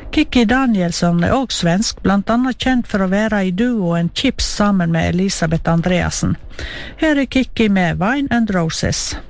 Kikki Danielsson er også svensk, blant annet kjent for å være i duoen Chips sammen med Elisabeth Andreasen. Her er Kikki med Wine and Roses.